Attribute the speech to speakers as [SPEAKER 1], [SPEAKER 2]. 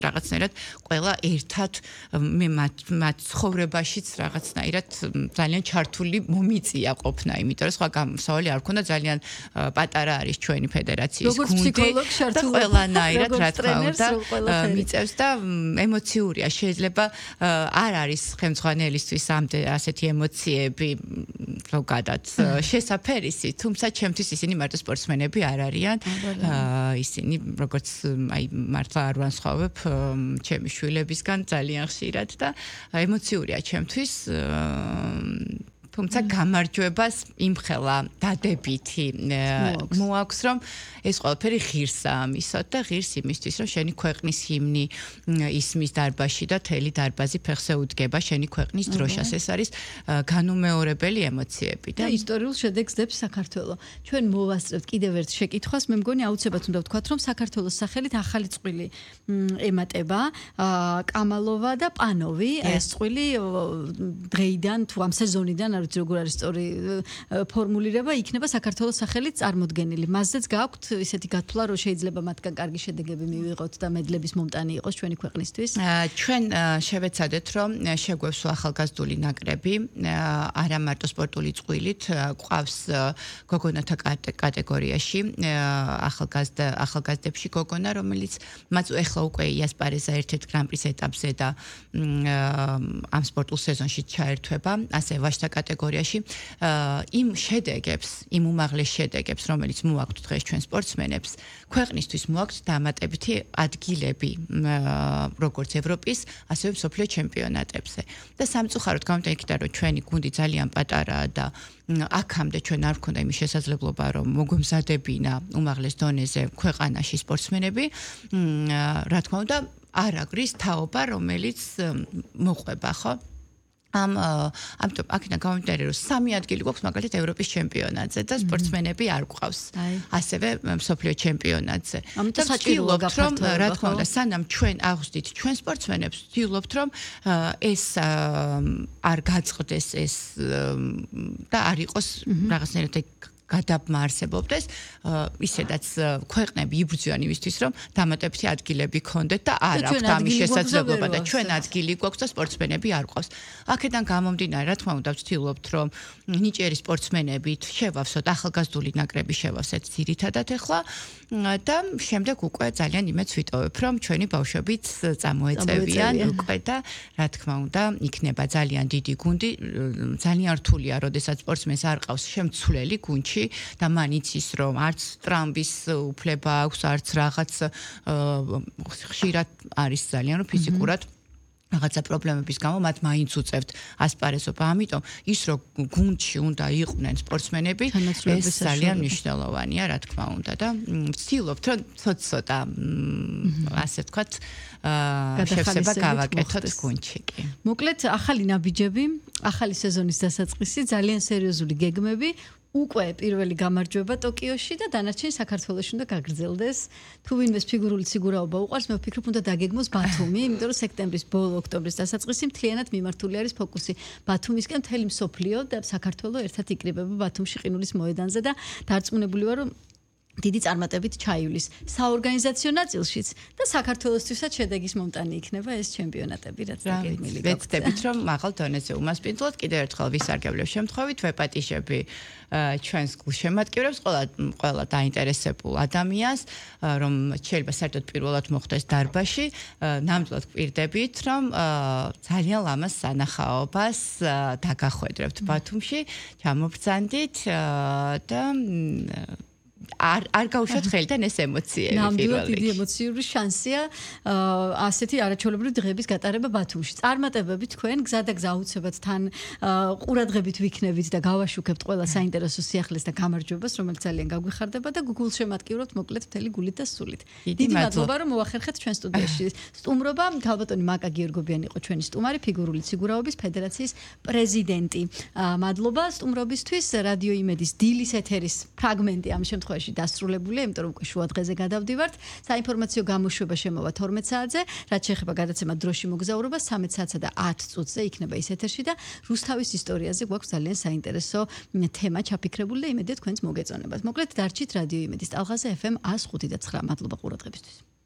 [SPEAKER 1] რაღაცნაირად ყველა ერთად მე მათ ცხოვრებაშიც რაღაცნაირად ძალიან ჩართული მომიწია ყოფნა, იმიტომ რომ სხვა გამოსავალი არ ქონდა, ძალიან პატარა არის ჩვენი ფედერაციის გუნდი და ყველანაირად რა თქმა უნდა მიწევს და ემოციურია, შეიძლება არ არის ხელმძღვანელისთვის ასეთი ემოციები ზოგადად შესაფერისი, თუმცა ჩემთვის ისინი მარტო სპორტსმენები არ არიან, ისინი როგორც აი მართლა არ ვანსხვავებ ჩემი შვილებისგან ძალიან ხშირად და ემოციურია ჩემთვის თუმცა გამარჯვებას იმხელა დადებითი მოაქვს რომ ეს ყველაფერი ღირსა ამისოთ და ღირს იმისთვის რომ შენი ქვეყნის ჰიმნი ისმის დარბაზში და თელი დარბაზი ფეხზე უდგება შენი ქვეყნის დროშას ეს არის განუმეორებელი ემოციები
[SPEAKER 2] და ისტორიულ შედეგს დებს საქართველო ჩვენ მოვასწრებთ კიდევ ერთ შეკითხვას მე მგონი აუცილებლად უნდა ვთქვათ რომ საქართველოს სახელით ახალი წყვილი ემატება კამალოვა და პანოვი ეს წყვილი დღეიდან თუ ამ სეზონიდან არ ვიცი როგორ არის სწორი ფორმულირება იქნება საქართველოს სახელით წარმოდგენილი მასზეც გაქვთ ისეთი გათვლა რომ შეიძლება მათგან კარგი შედეგები მივიღოთ და მედლების მომტანი იყოს ჩვენი ქვეყნისთვის
[SPEAKER 1] ჩვენ შევეცადეთ რომ შეგვეცვა ახალგაზრდული ნაკრები არა მარტო სპორტული წვლილით ყავს გოგონათა კატეგორიაში ახალგაზრდებში გოგონა რომელიც მას ეხლა უკვე იასპარეზა ერთ-ერთ გრან-პრის ეტაპზე და ამ სპორტულ სეზონში ჩაერთვება ასე ვაჟთა კატეგორიაში იმ შედეგებს იმ უმაღლეს შედეგებს რომელიც მოაქვთ დღეს ჩვენ სპორტსმენებს ქვეყნისთვის მოაქვთ დამატებითი ადგილები როგორც ევროპის ასევე მსოფლიო ჩემპიონატებზე და სამწუხაროდ გამომდინარე იქიდან რომ ჩვენი გუნდი ძალიან პატარაა და აქამდე ჩვენ არ გვქონდა იმის შესაძლებლობა რომ მოგვემზადებინა უმაღლეს დონეზე ქვეყანაში სპორტსმენები რა თქმა უნდა არ აგვრის თაობა რომელიც მოყვება ხო ამიტომ აქედან გამომდინარე რომ 3 ადგილი გვაქვს მაგალითად ევროპის ჩემპიონატზე და სპორტსმენები არ გვყავს ასევე მსოფლიო ჩემპიონატზე
[SPEAKER 2] ამიტომ საჭიროა გაფართოება
[SPEAKER 1] რა თქმა უნდა სანამ ჩვენ აღვსდით ჩვენ სპორტსმენებს ვცდილობთ რომ ეს არ გაწყდეს ეს და არ იყოს რაღაცნაირად გადაბმა არსებობდეს ისედაც ქვეყნები იბრძვიან იმისთვის რომ დამატებითი ადგილები ქონდეთ და არ აქვთ ამის შესაძლებლობა და ჩვენ ადგილი გვაქვს და სპორტსმენები არ გვყავს. აქედან გამომდინარე რა თქმა უნდა ვცდილობთ რომ ნიჭიერი სპორტსმენებით შევავსოთ ახალგაზრდული ნაკრები შევავსეთ ძირითადად ახლა და შემდეგ უკვე ძალიან იმედს ვიტოვებ რომ ჩვენი ბავშვებიც წამოეწევიან უკვე და რა თქმა უნდა იქნება ძალიან დიდი გუნდი ძალიან რთულია როდესაც სპორტსმენს არ ყავს შემცვლელი გუნდში და მან იცის რომ არც ტრამვის უფლება აქვს არც რაღაც ხშირად არის ძალიან რომ ფიზიკურად რაღაცა პრობლემების გამო მათ მაინც უწევთ ასპარეზობა ამიტომ ის რომ გუნდში უნდა იყვნენ სპორტსმენები ეს ძალიან მნიშვნელოვანია რა თქმა უნდა და ვცდილობთ რომ ცოტა ასე ვთქვათ შევსება გავაკეთოთ გუნდში კი
[SPEAKER 2] მოკლედ ახალი ნაბიჯები ახალი სეზონის დასაწყისი ძალიან სერიოზული გეგმები უკვე პირველი გამარჯვება ტოკიოში და დანარჩენი საქართველოში უნდა გაგრძელდეს. თუ ვინმეს ფიგურული სიგურაობა უყვარს, მე ვფიქრობ, უნდა დაგეგმოს ბათუმი, იმიტომ რომ სექტემბრის ბოლო ოქტომბრის დასაწყისი მთლიანად მიმართული არის ფოკუსი ბათუმისკენ, მთელი მსოფლიო და საქართველო ერთად იკრიბება ბათუმში ყინულის მოედანზე და დარწმუნებული ვარ, რომ დიდი წარმატებით ჩაივლის საორგანიზაციო ნაწილშიც და საქართველოსთვისაც შედეგის მომტანი იქნება ეს ჩემპიონატები რაც დაგეგმილი გვაქვს.
[SPEAKER 1] ვეცდებით რომ მაღალ დონეზე უმასპინძლოთ კიდევ ერთხელ ვისარგებლებ შემთხვევით ვეპატიჟები ჩვენს გულშემატკივრებს ყველა დაინტერესებულ ადამიანს რომ შეიძლება საერთოდ პირველად მოხდეს დარბაზში ნამდვილად გვპირდებით რომ ძალიან ლამაზ სანახაობას დაგახვედრებთ ბათუმში ჩამობრძანდით და არ გაუშვათ ხელიდან ეს ემოციები
[SPEAKER 2] ნამდვილად დიდი ემოციური შანსია ასეთი არაჩვეულებრივი დღეების გატარება ბათუმში. წარმატებები თქვენ გზა და გზა აუცილებლად თან ყურადღებით ვიქნებით და გავაშუქებთ ყველა საინტერესო სიახლეს და გამარჯვებას რომელიც ძალიან გაგვიხარდება და გულშემატკივრობთ მოკლედ მთელი გულით და სულით. დიდი მადლობა რომ მოახერხეთ ჩვენ სტუდიაში. სტუმრობა ქალბატონი მაკა გიორგობიანი იყო ჩვენი სტუმარი ფიგურული სიგურაობის ფედერაციის პრეზიდენტი. მადლობა სტუმრობისთვის რადიო იმედის დილის ეთერის ფრაგმენტი ამ შემთხვევაში დასრულებულია, იმიტომ რომ უკვე შუა დღეზე გადავდივართ. საინფორმაციო გამოშვება შემოვა 12 საათზე, რაც შეეხება გადაცემა დროში მოგზაურობა 13 საათსა და 10 წუთზე იქნება ის ეთერში და რუსთავის ისტორიაზე გვაქვს ძალიან საინტერესო თემა ჩაფიქრებული და იმედია თქვენს მოგეწონებათ. მოკლედ დარჩით რადიო იმედის ტალღაზე FM 105.9. მადლობა ყურადღებისთვის.